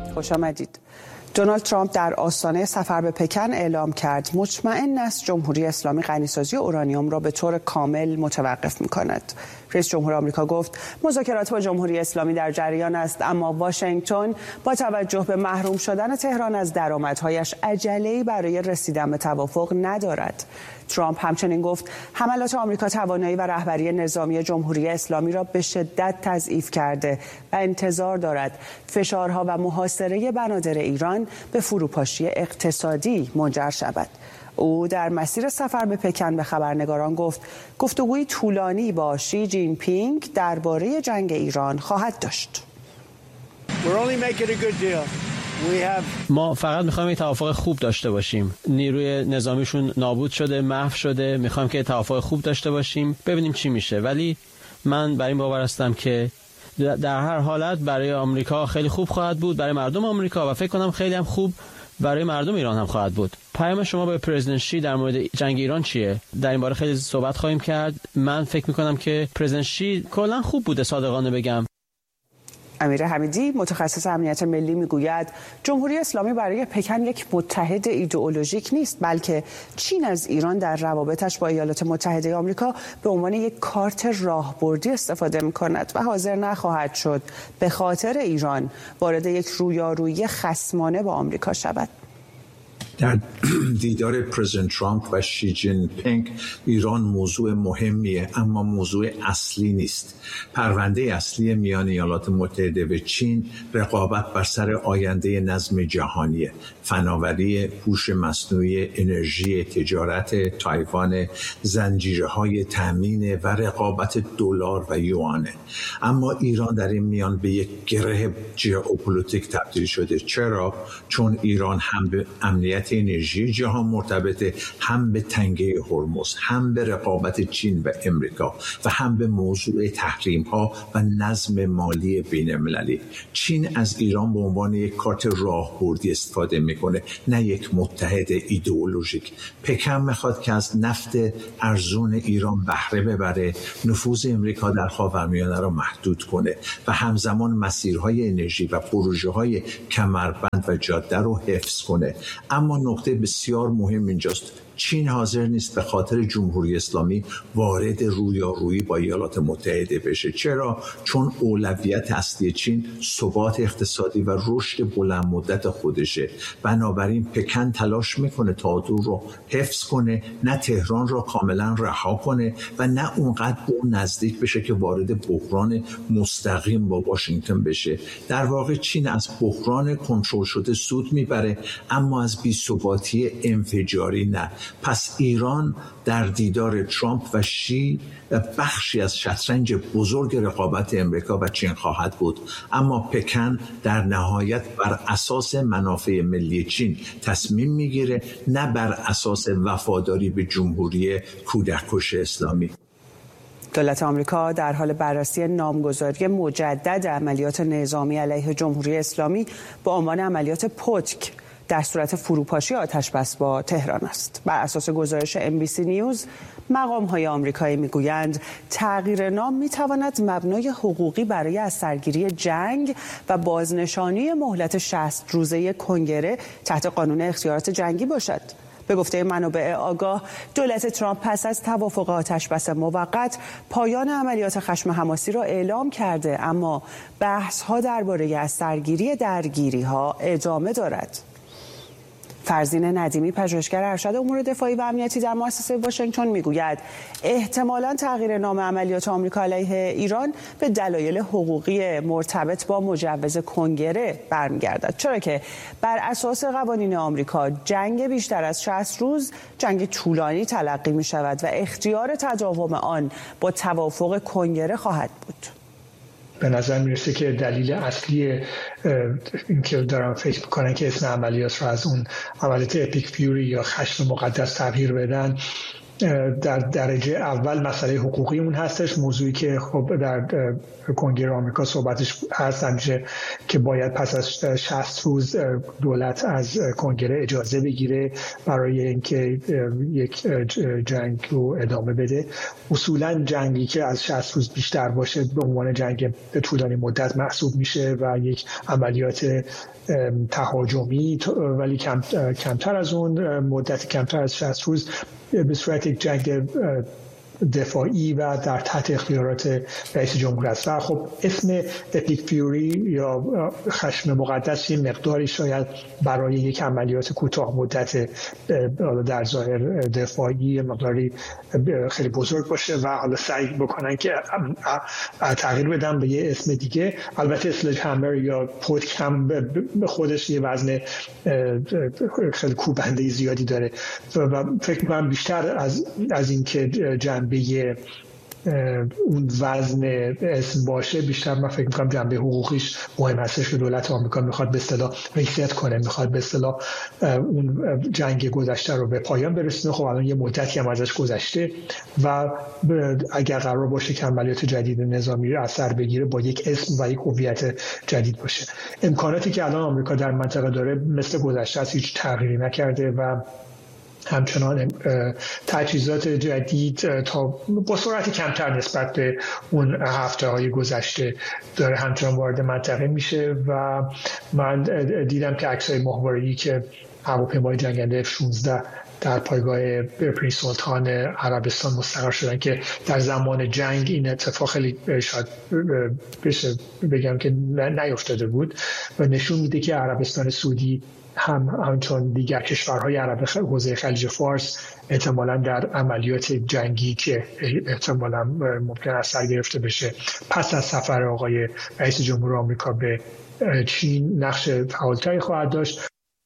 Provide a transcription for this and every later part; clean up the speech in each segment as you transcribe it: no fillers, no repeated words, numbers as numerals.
خوش آمدید. دونالد ترامپ در آستانه سفر به پکن اعلام کرد مطمئن است جمهوری اسلامی غنیسازی اورانیوم را به طور کامل متوقف می‌کند. رئیس جمهور آمریکا گفت مذاکرات با جمهوری اسلامی در جریان است، اما واشنگتن با توجه به محروم شدن تهران از درآمدهایش عجله‌ای برای رسیدن به توافق ندارد. ترامپ همچنین گفت حملات آمریکا توانایی و رهبری نظامی جمهوری اسلامی را به شدت تضعیف کرده و انتظار دارد فشارها و محاصره بنادر ایران به فروپاشی اقتصادی منجر شود. او در مسیر سفر به پکن به خبرنگاران گفت گفتگوی طولانی با شی جین پینگ درباره جنگ ایران خواهد داشت. ما فقط میخوایم یه توافق خوب داشته باشیم. نیروی نظامیشون نابود شده، محو شده. میخوایم که توافق خوب داشته باشیم، ببینیم چی میشه. ولی من بر این باور هستم که در هر حالت برای آمریکا خیلی خوب خواهد بود، برای مردم آمریکا، و فکر کنم خیلی هم خوب برای مردم ایران هم خواهد بود. پیام شما به پرزیدنت شی در مورد جنگ ایران چیه؟ در این باره خیلی صحبت خواهیم کرد. من فکر میکنم که پرزیدنت شی کلا خوب بوده، صادقانه بگم. امیر حمیدی متخصص امنیت ملی میگوید جمهوری اسلامی برای پکن یک متحد ایدئولوژیک نیست، بلکه چین از ایران در روابطش با ایالات متحده آمریکا به عنوان یک کارت راهبردی استفاده می‌کند و حاضر نخواهد شد به خاطر ایران وارد یک رویارویی خصمانه با آمریکا شود. در دیدار پرزیدنت ترامپ و شی جین پینگ ایران موضوع مهمیه، اما موضوع اصلی نیست. پرونده اصلی میان ایالات متحده و چین رقابت بر سر آینده نظم جهانیه، فناوری هوش مصنوعی، انرژی، تجارت تایوان، زنجیرهای تامین و رقابت دلار و یوانه. اما ایران در این میان به یک گره ژئوپلیتیک تبدیل شده. چرا؟ چون ایران هم به امنیت انرژی جهان مرتبطه، هم به تنگه هرمز، هم به رقابت چین و امریکا و هم به موضوع تحریم ها و نظم مالی بین المللی. چین از ایران به عنوان یک کارت راهبردی استفاده میکنه، نه یک متحد ایدئولوژیک. پکن میخواد که از نفت ارزون ایران بهره ببره، نفوذ امریکا در خاورمیانه را محدود کنه و همزمان مسیرهای انرژی و پروژه‌های کمربند و جاده رو حفظ کنه. اما نکته بسیار مهم اینجاست، چین حاضر نیست به خاطر جمهوری اسلامی وارد رویارویی با ایالات متحده بشه. چرا؟ چون اولویت اصلی چین ثبات اقتصادی و رشد بلند مدت خودشه. بنابراین پکن تلاش میکنه تا دور رو حفظ کنه، نه تهران را کاملا رها کنه و نه اونقدر به اون نزدیک بشه که وارد بحران مستقیم با واشنگتن بشه. در واقع چین از بحران کنترل شده سود میبره، اما از بی‌ثباتی انفجاری نه. پس ایران در دیدار ترامپ و شی بخشی از شطرنج بزرگ رقابت امریکا و چین خواهد بود، اما پکن در نهایت بر اساس منافع ملی چین تصمیم میگیره، نه بر اساس وفاداری به جمهوری کودککش اسلامی. دولت آمریکا در حال بررسی نامگذاری مجدد عملیات نظامی علیه جمهوری اسلامی با عنوان عملیات پتک در صورت فروپاشی آتش‌بس با تهران است. بر اساس گزارش NBC نیوز، مقام‌های آمریکایی می‌گویند تغییر نام می‌تواند مبنای حقوقی برای از سرگیری جنگ و بازنشانی مهلت 60 روزه کنگره تحت قانون اختیارات جنگی باشد. به گفته منابع آگاه، دولت ترامپ پس از توافق آتش‌بس موقت پایان عملیات خشم حماسی را اعلام کرده، اما بحث‌ها درباره از سرگیری درگیری‌ها ادامه دارد. فرزین ندیمی، پژوهشگر ارشد امور دفاعی و امنیتی در مؤسسه واشنگتن، میگوید احتمالاً تغییر نام عملیات آمریکا علیه ایران به دلایل حقوقی مرتبط با مجوز کنگره برمیگردد، چرا که بر اساس قوانین آمریکا جنگ بیشتر از 60 روز جنگ طولانی تلقی می شود و اختیار تداوم آن با توافق کنگره خواهد بود. به نظر میرسه که دلیل اصلی این که دارن فکر میکنن که اسم عملیات رو از اون عملیات اپیک فیوری یا خشم مقدس تغییر بدن در درجه اول مسئله حقوقی اون هستش، موضوعی که خب در کنگره آمریکا صحبتش هست همیشه که باید پس از 60 روز دولت از کنگره اجازه بگیره برای اینکه یک جنگ رو ادامه بده. اصولا جنگی که از 60 روز بیشتر باشه به عنوان جنگ به طولانی مدت محسوب میشه و یک عملیات تهاجمی، ولی کمتر از اون مدت، کمتر از 60 روز به صورت یک جنگ دفاعی و در تحت اختیارات رئیس جمهور است. و خب اسم اپیک فیوری یا خشم مقدس یه مقداری شاید برای یک عملیات کوتاه مدت در ظاهر دفاعی مقداری خیلی بزرگ باشه و حالا سعی بکنن که تغییر بدن به یه اسم دیگه. البته اسلج همر یا پوتک هم به خودش یه وزن خیلی کوبنده زیادی داره و فکر می‌کنم بیشتر از این که جنبه اون وزن اسم باشه، بیشتر من فکر میکنم جنبه حقوقیش مهم هستش که دولت آمریکا میخواد به اصطلاح ریست کنه، میخواد به اصطلاح اون جنگ گذشته رو به پایان برسونه. خب الان یه مدتی هم ازش گذشته و اگر قرار باشه که عملیات جدید نظامی رو اثر بگیره با یک اسم و یک هویت جدید باشه. امکاناتی که الان آمریکا در منطقه داره مثل گذشته است، هیچ تغییری نکرده و همچنان تجهیزات جدید تا با سرعت کمتر نسبت به اون هفته‌های گذشته داره همچنان وارد منطقه میشه و من دیدم که عکس‌های ماهواره‌ای که هواپیمای جنگنده F-16 در پایگاه پرنس سلطان عربستان مستقر شدن که در زمان جنگ این اتفاق خیلی شاید بشه بگم که نیفتاده بود و نشون میده که عربستان سعودی همچون دیگر کشورهای عرب حوزه خلیج فارس احتمالاً در عملیات جنگی که احتمالاً ممکن است سر گرفته بشه پس از سفر آقای رئیس جمهور آمریکا به چین نقش فعالتری خواهد داشت.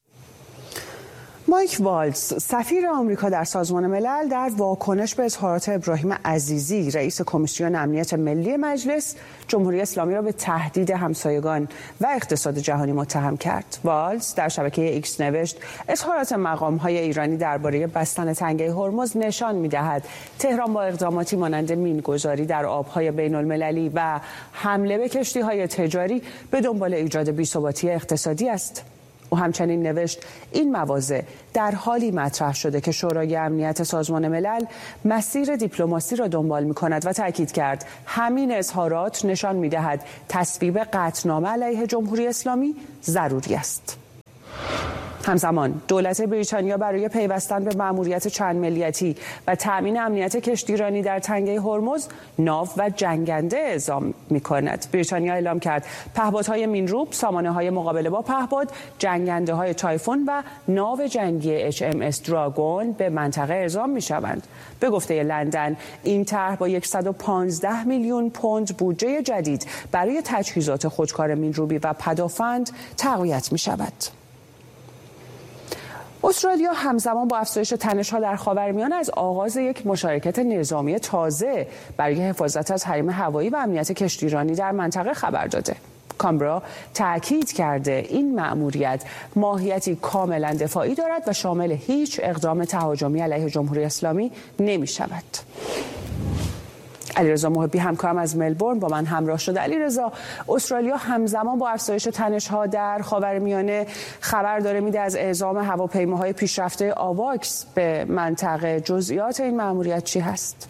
مایک والتز سفیر آمریکا در سازمان ملل در واکنش به اظهارات ابراهیم عزیزی رئیس کمیسیون امنیت ملی مجلس، جمهوری اسلامی را به تهدید همسایگان و اقتصاد جهانی متهم کرد. والتز در شبکه ایکس نوشت اظهارات مقام‌های ایرانی درباره بستن تنگه هرمز نشان می‌دهد تهران با اقداماتی مانند مین‌گذاری در آب‌های بین‌المللی و حمله به کشتی‌های تجاری به دنبال ایجاد بی‌ثباتی اقتصادی است. او همچنین نوشت این مواضع در حالی مطرح شده که شورای امنیت سازمان ملل مسیر دیپلماسی را دنبال می‌کند و تاکید کرد همین اظهارات نشان می‌دهد تصویب قطعنامه علیه جمهوری اسلامی ضروری است. همزمان دولت بریتانیا برای پیوستن به مأموریت چند ملیتی و تأمین امنیت کشتیرانی در تنگه هرمز ناو و جنگنده اعزام می‌کند. بریتانیا اعلام کرد پهپادهای مینروب، سامانه‌های مقابله با پهپاد، جنگنده‌های تایفون و ناو جنگی HMS دراگون به منطقه اعزام می‌شوند. به گفته لندن این طرح با 115 میلیون پوند بودجه جدید برای تجهیزات خودکار مینروبی و پدافند تقویت می‌شود. استرالیا همزمان با افزایش تنش‌ها در خاورمیانه از آغاز یک مشارکت نظامی تازه برای حفاظت از حریم هوایی و امنیت کشتیرانی در منطقه خبر داده. کامبرا تأکید کرده این مأموریت ماهیتی کاملا دفاعی دارد و شامل هیچ اقدام تهاجمی علیه جمهوری اسلامی نمی‌شود. علیرضا محبی همکارم از ملبورن با من همراه شده. علیرضا، استرالیا همزمان با افزایش تنش‌ها در خاورمیانه خبر داره میده از اعزام هواپیماهای پیشرفته آواکس به منطقه. جزئیات این مأموریت چی هست؟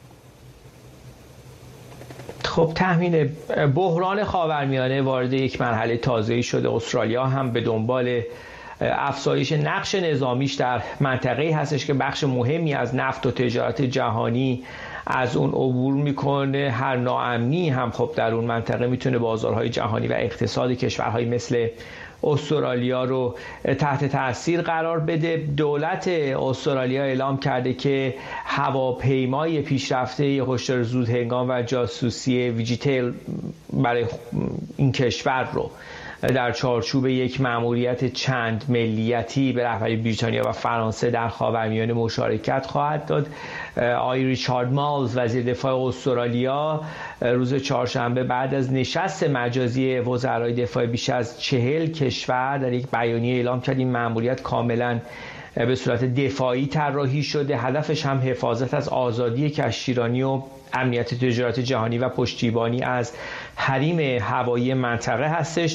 خب تحمیل بحران خاورمیانه وارد یک مرحله تازه‌ای شده. استرالیا هم به دنبال افزایش نقش نظامیش در منطقه‌ای هستش که بخش مهمی از نفت و تجارت جهانی از اون عبور میکنه. هر ناامنی هم خب در اون منطقه میتونه بازارهای جهانی و اقتصاد کشورهای مثل استرالیا رو تحت تاثیر قرار بده. دولت استرالیا اعلام کرده که هواپیمای پیشرفته هشدار زود هنگام و جاسوسی ویجیتیل برای این کشور رو در چارچوب یک مأموریت چند ملیتی به رهبری بریتانیا و فرانسه در خاورمیانه مشارکت خواهد داد. آقای ریچارد مالز وزیر دفاع استرالیا روز چهارشنبه بعد از نشست مجازی وزرای دفاع بیش از 40 کشور در یک بیانیه اعلام کرد این مأموریت کاملا به صورت دفاعی طراحی شده. هدفش هم حفاظت از آزادی کشتیرانی و امنیت تجارت جهانی و پشتیبانی از حریم هوایی منطقه هستش.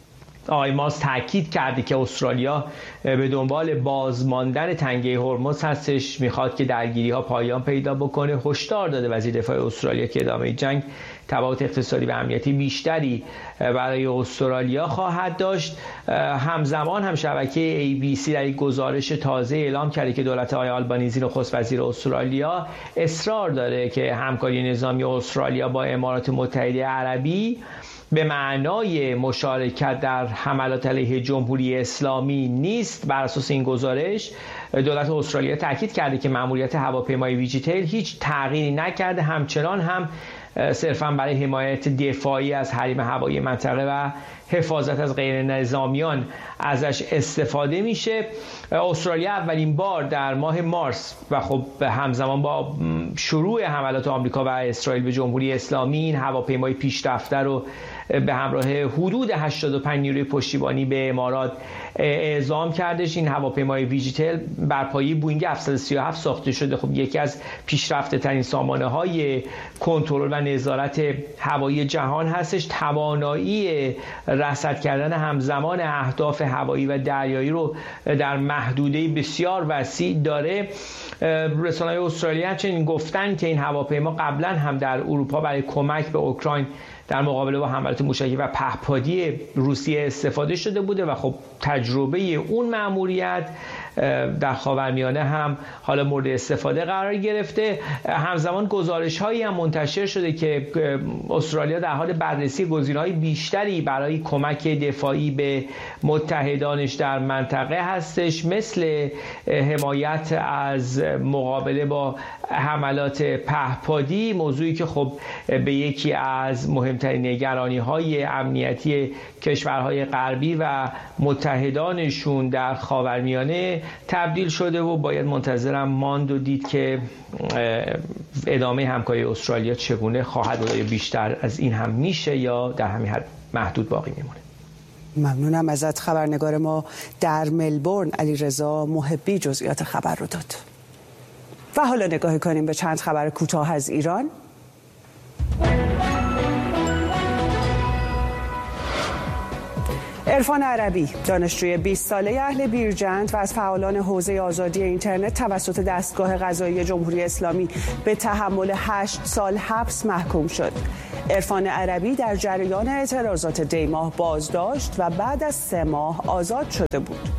آقای ماس تاکید کرده که استرالیا به دنبال بازماندن تنگه هرمز هستش، میخواد که درگیری ها پایان پیدا بکنه. هشدار داده وزیر دفاع استرالیا که ادامه جنگ تبعات اقتصادی و امنیتی بیشتری برای استرالیا خواهد داشت. همزمان هم شبکه ABC در یک گزارش تازه اعلام کرده که دولت آقای آلبانیزی نخست وزیر استرالیا اصرار داره که همکاری نظامی استرالیا با امارات متحده عربی به معنای مشارکت در حملات علیه جمهوری اسلامی نیست. بر اساس این گزارش دولت استرالیا تاکید کرده که مأموریت هواپیمای ویجیتیل هیچ تغییری نکرده، همچنان هم صرفاً برای حمایت دفاعی از حریم هوایی منطقه و حفاظت از غیر نظامیان ازش استفاده میشه. استرالیا اولین بار در ماه مارس و خب همزمان با شروع حملات آمریکا و اسرائیل به جمهوری اسلامی این هواپیمای پیشرفته رو به همراه حدود 85 نیروی پشتیبانی به امارات اعزام کردش. این هواپیمای ویجیتل بر پایه بوینگ 737 ساخته شده. خب یکی از پیشرفته ترین سامانه های کنترل و نظارت هوایی جهان هستش. توانایی رصد کردن همزمان اهداف هوایی و دریایی رو در محدوده بسیار وسیع داره. رسانه‌های استرالیا همچنین گفتن که این هواپیما قبلا هم در اروپا برای کمک به اوکراین در مقابله با حملات موشکی و پهپادی روسیه استفاده شده بوده و خب تجربه اون مأموریت در خاورمیانه هم حالا مورد استفاده قرار گرفته. همزمان گزارش‌هایی هم منتشر شده که استرالیا در حال بررسی گزینه‌های بیشتری برای کمک دفاعی به متحدانش در منطقه هستش، مثل حمایت از مقابله با حملات پهپادی، موضوعی که خب به یکی از مهمترین نگرانی‌های امنیتی کشورهای غربی و متحدانشون در خاورمیانه تبدیل شده و باید منتظرم ماند و دید که ادامه همکاری استرالیا چگونه خواهد بود. بیشتر از این هم میشه یا در همین حد محدود باقی میمونه؟ ممنونم ازت. خبرنگار ما در ملبورن علیرضا محبی جزئیات خبر رو داد. و حالا نگاهی کنیم به چند خبر کوتاه از ایران. عرفان عربی، دانشجوی 20 ساله اهل بیرجند و از فعالان حوزه آزادی اینترنت توسط دستگاه قضایی جمهوری اسلامی به تحمل 8 سال حبس محکوم شد. عرفان عربی در جریان اعتراضات دیماه بازداشت و بعد از 3 ماه آزاد شده بود.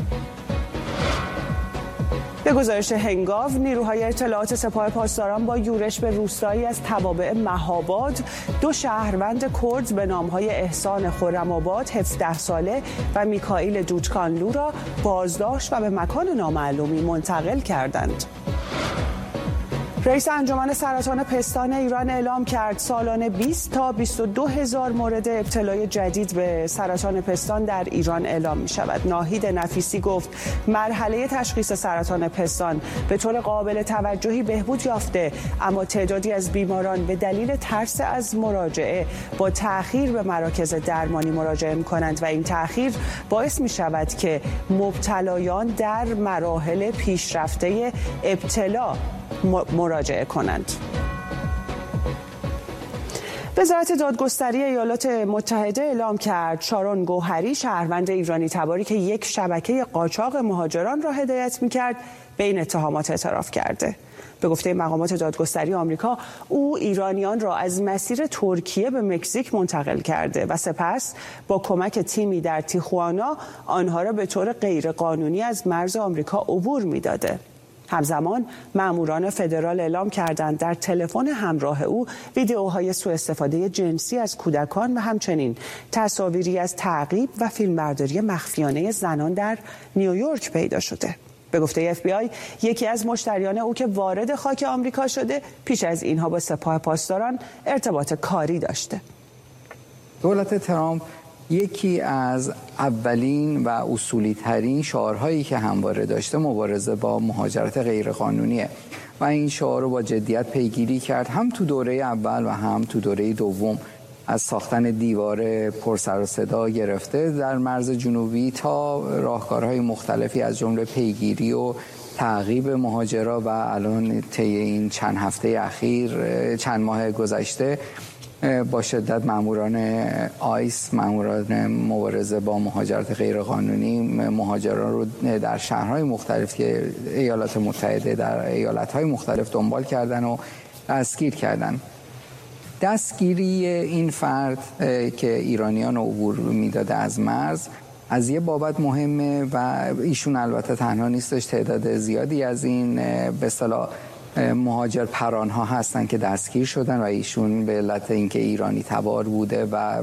به گزارش هنگاو، نیروهای اطلاعات سپاه پاسداران با یورش به روستایی از توابع مهاباد 2 شهروند کرد به نامهای احسان خرم‌آباد 17 ساله و میکائیل دوچکانلو را بازداشت و به مکان نامعلومی منتقل کردند. رئیس انجمن سرطان پستان ایران اعلام کرد سالانه 20 تا 22 هزار مورد ابتلای جدید به سرطان پستان در ایران اعلام می شود. ناهید نفیسی گفت مرحله تشخیص سرطان پستان به طور قابل توجهی بهبود یافته، اما تعدادی از بیماران به دلیل ترس از مراجعه با تأخیر به مراکز درمانی مراجعه می کنند و این تأخیر باعث می شود که مبتلایان در مراحل پیشرفته ابتلا مراجعه کنند. وزارت دادگستری ایالات متحده اعلام کرد شارون گوهری، شهروند ایرانی تباری که یک شبکه قاچاق مهاجران را هدایت می‌کرد، به این اتهامات اعتراف کرده. به گفته مقامات دادگستری آمریکا، او ایرانیان را از مسیر ترکیه به مکزیک منتقل کرده و سپس با کمک تیمی در تیخوانا آنها را به طور غیرقانونی از مرز آمریکا عبور می‌داده. همزمان ماموران فدرال اعلام کردند در تلفن همراه او ویدئوهای سوء استفاده جنسی از کودکان و همچنین تصاویری از تعقیب و فیلمبرداری مخفیانه زنان در نیویورک پیدا شده. به گفته FBI، یکی از مشتریان او که وارد خاک آمریکا شده پیش از اینها با سپاه پاسداران ارتباط کاری داشته. دولت ترامپ یکی از اولین و اصولی ترین شعارهایی که همواره داشته مبارزه با مهاجرت غیرقانونیه و این شعار رو با جدیت پیگیری کرد، هم تو دوره اول و هم تو دوره دوم. از ساختن دیوار پرسر و صدا گرفته در مرز جنوبی تا راهکارهای مختلفی از جمله پیگیری و تعقیب مهاجرا و الان طی این چند هفته اخیر، چند ماه گذشته با شدت ماموران آیس، ماموران مبارزه با مهاجرت غیرقانونی، مهاجران رو در شهرهای مختلف که ایالات متحده در ایالتهای مختلف دنبال کردن و دستگیر کردن. دستگیری این فرد که ایرانیان عبور میداده از مرز از یه بابت مهمه و ایشون البته تنها نیستش، تعداد زیادی از این به اصطلاح مهاجر پرانها هستن که دستگیر شدن و ایشون به علت اینکه ایرانی تبار بوده و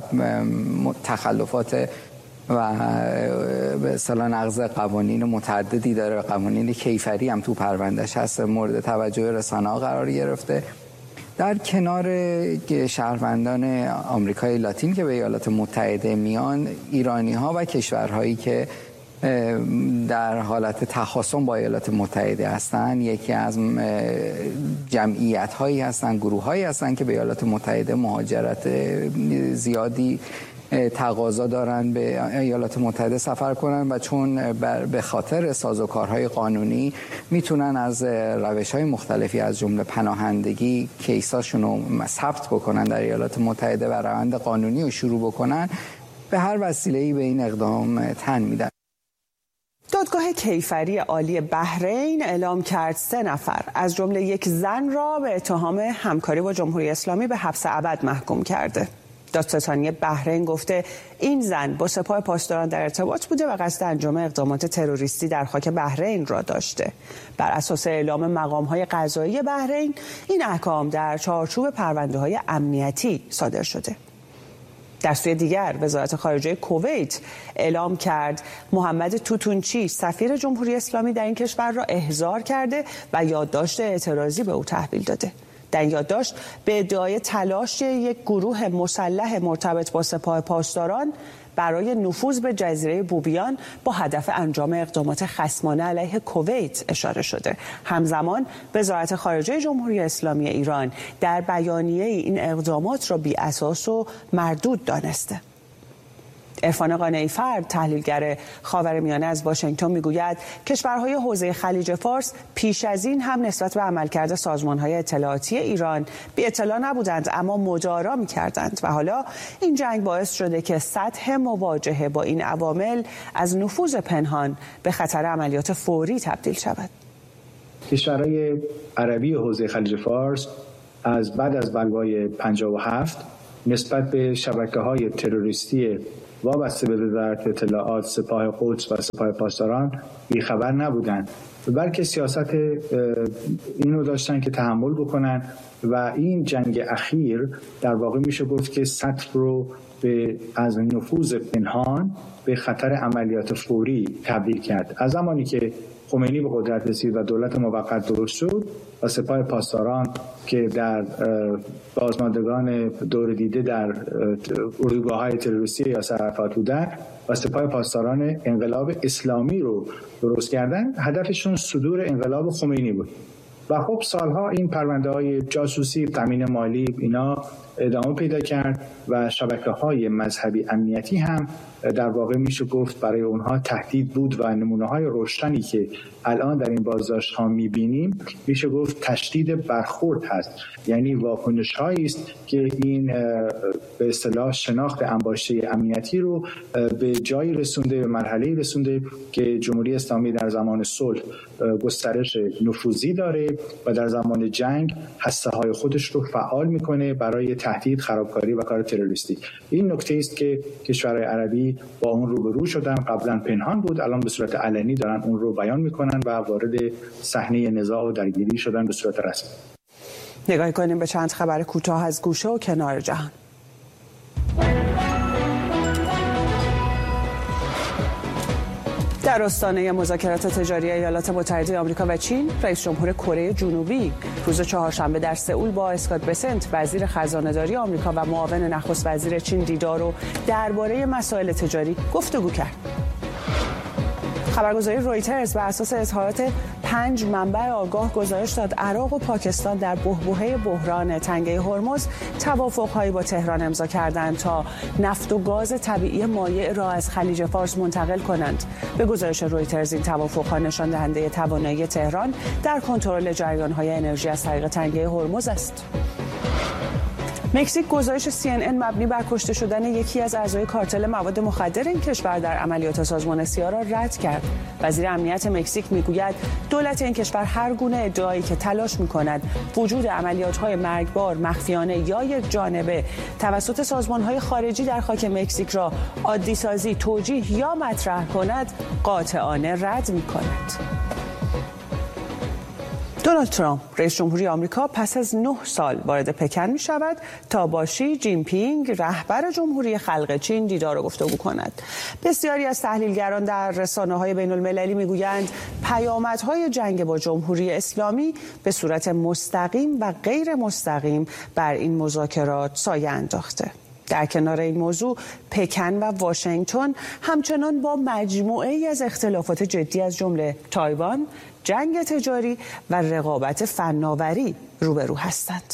تخلفات و به اصطلاح نقض قوانین متعددی داره، قوانین کیفری هم تو پروندهش هست، مورد توجه رسانه‌ها قرار گرفته. در کنار شهروندان آمریکای لاتین که به ایالات متحده میان، ایرانی‌ها و کشورهایی که در حالت تخاصم با ایالات متحده هستند، یکی از جمعیت‌هایی هستند، گروه‌هایی هستند که به ایالات متحده مهاجرت زیادی تقاضا دارن به ایالات متحده سفر کنن و چون به خاطر سازوکارهای قانونی میتونن از روش‌های مختلفی از جمله پناهندگی کیساشون رو ثبت بکنن در ایالات متحده و روند قانونی رو شروع بکنن، به هر وسیله‌ای به این اقدام تن میدن. دادگاه کیفری عالی بحرین اعلام کرد 3 نفر از جمله یک زن را به اتهام همکاری با جمهوری اسلامی به حبس ابد محکوم کرده. دادستانی بحرین گفته این زن با سپاه پاسداران در ارتباط بوده و قصد انجام اقدامات تروریستی در خاک بحرین را داشته. بر اساس اعلام مقام‌های قضایی بحرین، این احکام در چارچوب پرونده‌های امنیتی صادر شده. در سوی دیگر، وزارت خارجه کویت اعلام کرد محمد توتونچی سفیر جمهوری اسلامی در این کشور را احضار کرده و یادداشت اعتراضی به او تحویل داده. در این یادداشت به ادعای تلاش یک گروه مسلح مرتبط با سپاه پاسداران برای نفوذ به جزیره بوبیان با هدف انجام اقدامات خصمانه علیه کویت اشاره شده. همزمان وزارت خارجه جمهوری اسلامی ایران در بیانیه این اقدامات را بی اساس و مردود دانسته. عرفان قانعی فرد، تحلیلگر خاورمیانه از واشنگتن، میگوید کشورهای حوزه خلیج فارس پیش از این هم نسبت به عملکرد سازمانهای اطلاعاتی ایران بی اطلاع نبودند، اما مدارا می‌کردند و حالا این جنگ باعث شده که سطح مواجهه با این عوامل از نفوذ پنهان به خطر عملیات فوری تبدیل شود. کشورهای عربی حوزه خلیج فارس از بعد از بلوای 57 نسبت به شبکه‌های تروریستی وابسته به وزارت اطلاعات، سپاه قدس و سپاه پاسداران بیخبر نبودند، بلکه سیاست اینو داشتن که تحمل بکنن و این جنگ اخیر در واقع میشه گفت که سطح رو از نفوذ پنهان به خطر عملیات فوری تبدیل کرد. از زمانی که خمینی به قدرت رسید و دولت موقت درست شد و سپاه پاسداران که در بازماندگان دور دیده در اردوگاه‌های تروریستی یاسر عرفات بودن و سپاه پاسداران انقلاب اسلامی رو درست کردن، هدفشون صدور انقلاب خمینی بود. و خب سالها این پرونده‌های جاسوسی، تامین مالی، اینا ادامه پیدا کرد و شبکه‌های مذهبی امنیتی هم در واقع میشه گفت برای اونها تهدید بود و نمونه‌های روشنی که الان در این بازداشت‌ها می‌بینیم میشه گفت تشدید برخورد هست، یعنی واکنش‌هایی است که این به اصطلاح شناخت انباشته امنیتی رو به جایی رسونده، به مرحله‌ای رسونده که جمهوری اسلامی در زمان صلح گسترش نفوذی داره و در زمان جنگ هسته‌های خودش رو فعال می‌کنه برای تهدید، خرابکاری و کار تروریستی. این نکته است که کشورهای عربی با اون روبرو شدن، قبلا پنهان بود، الان به صورت علنی دارن اون رو بیان میکنن و وارد صحنه نزاع و درگیری شدن به صورت رسمی. نگاهی کنیم به چند خبر کوتاه از گوشه و کنار جهان. در آستانه مذاکرات تجاری ایالات متحده آمریکا و چین، رئیس جمهور کره جنوبی روز چهارشنبه در سئول با اسکات بسنت، وزیر خزانه‌داری آمریکا و معاون نخست وزیر چین دیدار و درباره مسائل تجاری گفتگو کرد. خبرگزاری رویترز بر اساس اظهارات 5 منبع آگاه گزارش داد عراق و پاکستان در بحبوحه بحران تنگه هرمز توافق‌هایی با تهران امضا کردند تا نفت و گاز طبیعی مایع را از خلیج فارس منتقل کنند. به گزارش رویترز این توافق‌ها نشان دهنده توانایی تهران در کنترل جریان‌های انرژی از طریق تنگه هرمز است. مکزیک گزارش CNN مبنی بر کشته شدن یکی از اعضای کارتل مواد مخدر این کشور در عملیات سازمان سیا را رد کرد. وزیر امنیت مکزیک میگوید دولت این کشور هر گونه ادعایی که تلاش می‌کند وجود عملیات‌های مرگبار، مخفیانه یا یکجانبه توسط سازمان‌های خارجی در خاک مکزیک را عادی‌سازی، توجیه یا مطرح کند، قاطعانه رد می‌کند. دونالد ترامپ رئیس جمهوری آمریکا پس از 9 سال وارد پکن می شود تا با شی جین پینگ رهبر جمهوری خلق چین دیدار و گفتگو کند. بسیاری از تحلیلگران در رسانه‌های بین‌المللی می گویند پیامدهای جنگ با جمهوری اسلامی به صورت مستقیم و غیر مستقیم بر این مذاکرات سایه انداخته. در کنار این موضوع پکن و واشنگتن همچنان با مجموعه‌ای از اختلافات جدی از جمله تایوان، جنگ تجاری و رقابت فناوری روبرو هستند.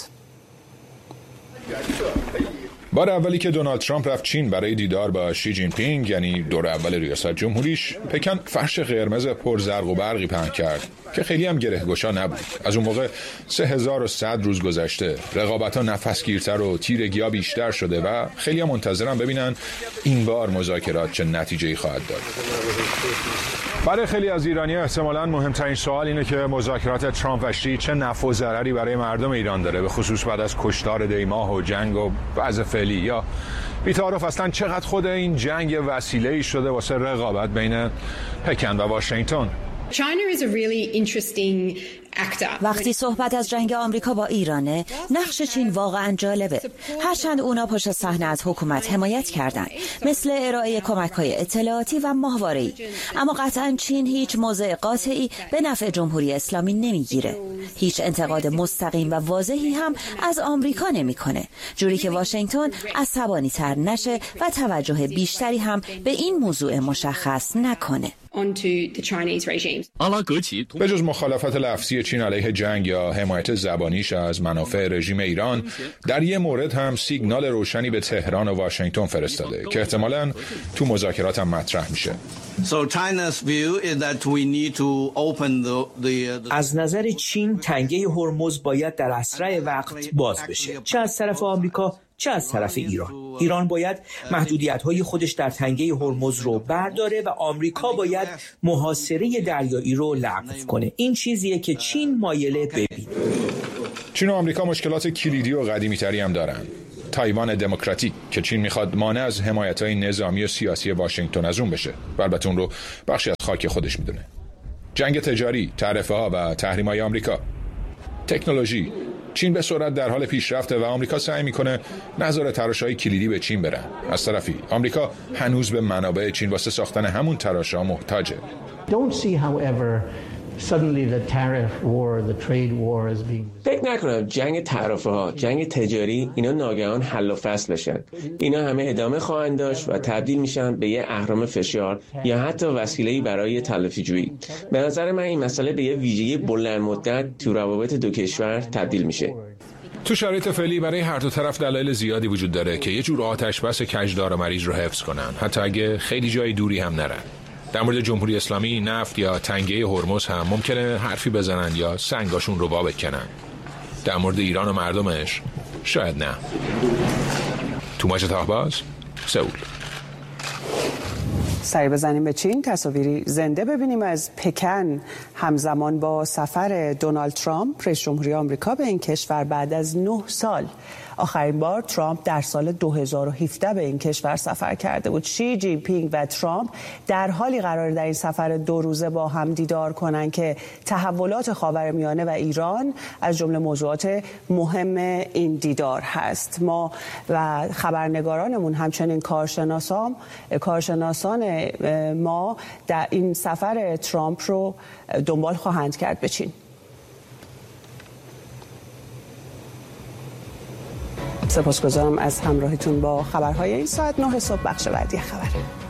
بار اولی که دونالد ترامپ رفت چین برای دیدار با شی جین پینگ، یعنی دور اول ریاست جمهوریش، پکن فرش قرمز پر زرق و برقی پهن کرد که خیلی هم گره‌گشا نبود. از اون موقع 3100 روز گذشته، رقابت‌ها نفسگیرتر و تیرگی‌ها بیشتر شده و خیلی هم منتظرن ببینن این بار مذاکرات چه نتیجه‌ای خواهد داد. برای خیلی از ایرانی‌ها احتمالاً مهمترین سوال اینه که مذاکرات ترامپ و شی چه نفع و ضرری برای مردم ایران داره، به خصوص بعد از کشتار دیماه و جنگ و وضع فعلی. یا بی‌تعارف اصلا چقدر خود این جنگ وسیله‌ای شده واسه رقابت بین پکن و واشنگتن. وقتی صحبت از جنگ آمریکا با ایرانه، نقش چین واقعا جالبه. هرچند اونا پشت صحنه از حکومت حمایت کردن، مثل ارائه کمک‌های اطلاعاتی و ماهواره‌ای، اما قطعا چین هیچ موضع قاطعی به نفع جمهوری اسلامی نمیگیره. هیچ انتقاد مستقیم و واضحی هم از آمریکا نمیکنه، جوری که واشنگتن عصبانی‌تر نشه و توجه بیشتری هم به این موضوع مشخص نکنه. به جز مخالفت لفظی چین علیه جنگ یا حمایت زبانیش از منافع رژیم ایران، در یه مورد هم سیگنال روشنی به تهران و واشنگتن فرستاده که احتمالاً تو مذاکرات هم مطرح میشه. از نظر چین تنگه هرمز باید در اسرع وقت باز بشه، چه از طرف آمریکا چه از طرف ایران. ایران باید محدودیت‌های خودش در تنگه هرمز رو برداره و آمریکا باید محاصره دریایی رو لغو کنه. این چیزیه که چین مایله ببینه. چین و آمریکا مشکلات کلیدی و قدیمی‌تری هم دارن. تایوان دموکراتیک که چین میخواد مانع از حمایت‌های نظامی و سیاسی واشنگتن از اون بشه و البته اون رو بخشی از خاک خودش میدونه. جنگ تجاری، تعرفه‌ها و تحریم‌های آمریکا. تکنولوژی، چین به سرعت در حال پیشرفته و آمریکا سعی میکنه نظر تراش‌های کلیدی به چین برن. از طرفی آمریکا هنوز به منابع چین واسه ساختن همون تراش‌ها محتاجه. فکر نکنم جنگ تعرفه‌ها، جنگ تجاری اینا ناگهان حل و فصل بشن. اینا همه ادامه خواهند داشت و تبدیل میشن به یه اهرم فشار یا حتی وسیله‌ای برای تلافی‌جویی. به نظر من این مسئله به یه ویژگی بلند مدت تو روابط دو کشور تبدیل میشه. تو شرایط فعلی برای هر دو طرف دلایل زیادی وجود داره که یه جور آتش بس کجدار مریض رو حفظ کنن، حتی اگه خیلی جای دوری هم نرن. در مورد جمهوری اسلامی، نفت یا تنگه هرمز هم ممکنه حرفی بزنن یا سنگاشون رو بکنن. در مورد ایران و مردمش شاید نه. توماج تاهباز، سئول. سری بزنیم به چین، تصاویری زنده ببینیم از پکن همزمان با سفر دونالد ترامپ رئیس جمهوری آمریکا به این کشور بعد از 9 سال. آخرین بار ترامپ در سال 2017 به این کشور سفر کرده بود. شی جین پینگ و ترامپ در حالی قرار در این سفر 2 روزه با هم دیدار کنند که تحولات خاورمیانه و ایران از جمله موضوعات مهم این دیدار هست. ما و خبرنگارانمون همچنین کارشناسان ما در این سفر ترامپ رو دنبال خواهند کرد به چین. سپاسگزارم از همراهیتون با خبرهای این ساعت. 9 صبح بخش بعدی خبر.